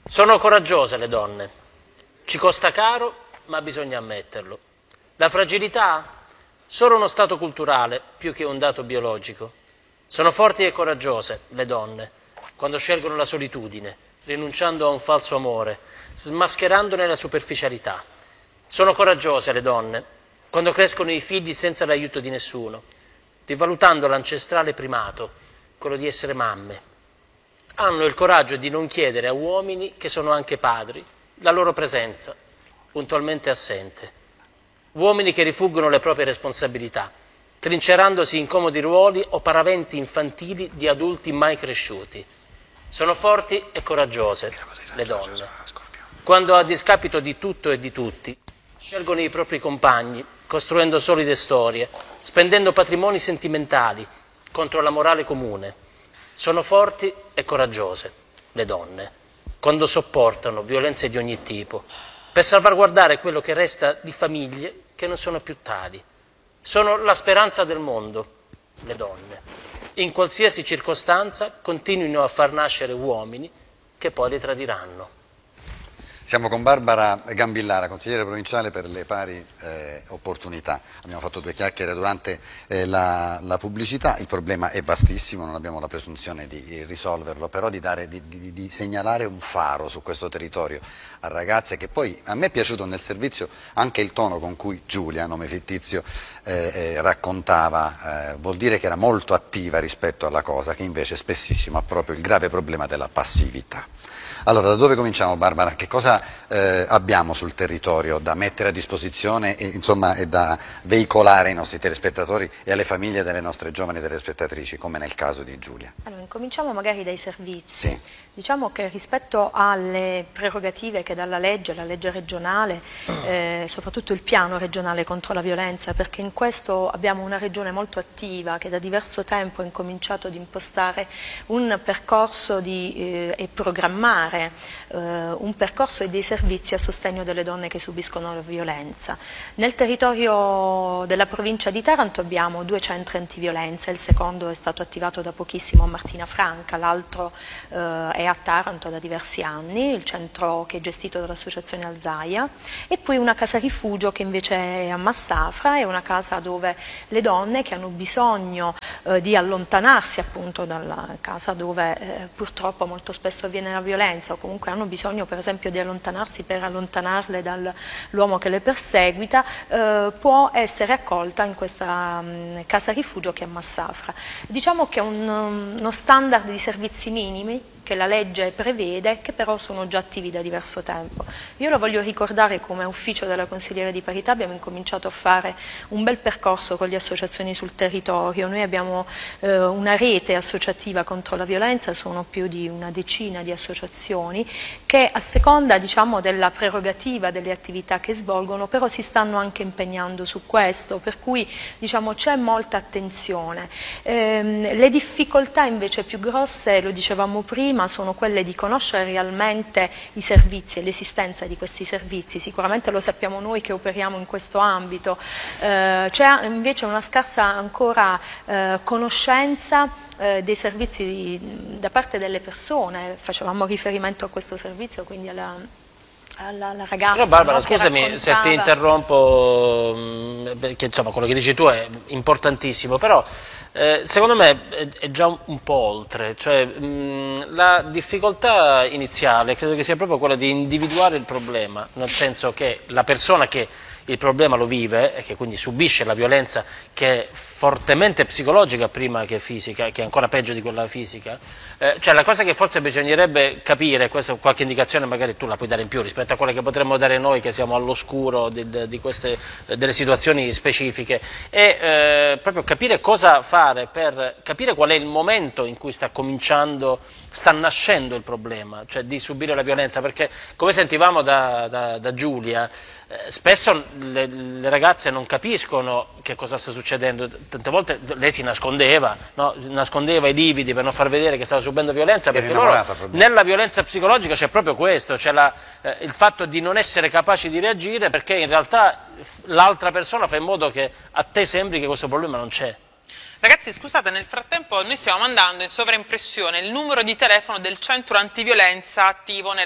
Sono coraggiose le donne, ci costa caro, ma bisogna ammetterlo. La fragilità? Solo uno stato culturale, più che un dato biologico. Sono forti e coraggiose le donne, quando scelgono la solitudine, rinunciando a un falso amore, smascherandone la superficialità. Sono coraggiose le donne, quando crescono i figli senza l'aiuto di nessuno, rivalutando l'ancestrale primato, quello di essere mamme. Hanno il coraggio di non chiedere a uomini, che sono anche padri, la loro presenza, puntualmente assente. Uomini che rifuggono le proprie responsabilità, trincerandosi in comodi ruoli o paraventi infantili di adulti mai cresciuti. Sono forti e coraggiose le donne, quando a discapito di tutto e di tutti scelgono i propri compagni, costruendo solide storie, spendendo patrimoni sentimentali contro la morale comune. Sono forti e coraggiose le donne, quando sopportano violenze di ogni tipo, per salvaguardare quello che resta di famiglie che non sono più tali. Sono la speranza del mondo, le donne. In qualsiasi circostanza continuino a far nascere uomini che poi le tradiranno. Siamo con Barbara Gambillara, consigliere provinciale per le pari opportunità. Abbiamo fatto due chiacchiere durante la pubblicità. Il problema è vastissimo, non abbiamo la presunzione di risolverlo, però di segnalare un faro su questo territorio a ragazze che poi a me è piaciuto nel servizio anche il tono con cui Giulia, nome fittizio, raccontava, vuol dire che era molto attiva rispetto alla cosa, che invece spessissimo ha proprio il grave problema della passività. Allora, da dove cominciamo, Barbara? Che cosa abbiamo sul territorio da mettere a disposizione e da veicolare ai nostri telespettatori e alle famiglie delle nostre giovani telespettatrici, come nel caso di Giulia? Allora, incominciamo magari dai servizi. Sì. Diciamo che rispetto alle prerogative che dà la legge regionale, soprattutto il piano regionale contro la violenza, perché in questo abbiamo una regione molto attiva che da diverso tempo ha incominciato ad impostare un percorso e programmare un percorso e dei servizi a sostegno delle donne che subiscono la violenza. Nel territorio della provincia di Taranto abbiamo 2 centri antiviolenza, il secondo è stato attivato da pochissimo a Martina Franca, l'altro è a Taranto da diversi anni, il centro che è gestito dall'associazione Alzaia, e poi una casa rifugio che invece è a Massafra, è una casa dove le donne che hanno bisogno di allontanarsi appunto dalla casa dove purtroppo molto spesso avviene la violenza, o comunque hanno bisogno per esempio di allontanarsi per allontanarle dall'uomo che le perseguita, può essere accolta in questa casa rifugio che è a Massafra. Diciamo che è uno standard di servizi minimi che la legge prevede, che però sono già attivi da diverso tempo. Io lo voglio ricordare, come ufficio della consigliera di parità abbiamo incominciato a fare un bel percorso con le associazioni sul territorio. Noi abbiamo una rete associativa contro la violenza, sono più di una decina di associazioni che a seconda della prerogativa delle attività che svolgono però si stanno anche impegnando su questo, per cui c'è molta attenzione. Le difficoltà invece più grosse, lo dicevamo prima, sono quelle di conoscere realmente i servizi e l'esistenza di questi servizi. Sicuramente lo sappiamo noi che operiamo in questo ambito, c'è invece una scarsa ancora conoscenza dei servizi da parte delle persone. Facevamo riferimento a questo servizio, quindi alla ragazza. Però Barbara, no, scusami se ti interrompo, perché quello che dici tu è importantissimo, però secondo me è già un po' oltre, cioè la difficoltà iniziale credo che sia proprio quella di individuare il problema, nel senso che la persona che il problema lo vive e che quindi subisce la violenza, che è fortemente psicologica prima che fisica, che è ancora peggio di quella fisica, cioè la cosa che forse bisognerebbe capire, questa qualche indicazione magari tu la puoi dare in più rispetto a quelle che potremmo dare noi che siamo all'oscuro delle situazioni specifiche, è proprio capire cosa fare per capire qual è il momento in cui sta nascendo il problema, cioè di subire la violenza, perché come sentivamo da Giulia, spesso le ragazze non capiscono che cosa sta succedendo, tante volte lei si nascondeva, no? Nascondeva i lividi per non far vedere che stava subendo violenza, perché nella violenza psicologica c'è proprio questo, c'è il fatto di non essere capaci di reagire perché in realtà l'altra persona fa in modo che a te sembri che questo problema non c'è. Ragazzi, scusate, nel frattempo noi stiamo mandando in sovraimpressione il numero di telefono del centro antiviolenza attivo nella